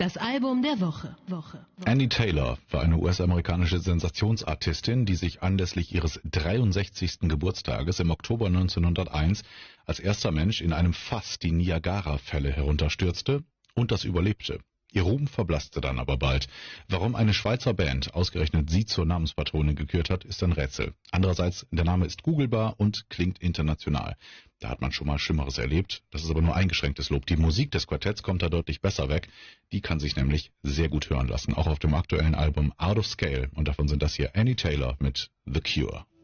Das Album der Woche. Annie Taylor war eine US-amerikanische Sensationsartistin, die sich anlässlich ihres 63. Geburtstages im Oktober 1901 als erster Mensch in einem Fass die Niagara-Fälle herunterstürzte und das überlebte. Ihr Ruhm verblasste dann aber bald. Warum eine Schweizer Band ausgerechnet sie zur Namenspatronin gekürt hat, ist ein Rätsel. Andererseits, der Name ist googlebar und klingt international. Da hat man schon mal Schlimmeres erlebt. Das ist aber nur eingeschränktes Lob. Die Musik des Quartetts kommt da deutlich besser weg. Die kann sich nämlich sehr gut hören lassen, auch auf dem aktuellen Album Out of Scale. Und davon sind das hier Annie Taylor mit The Cure.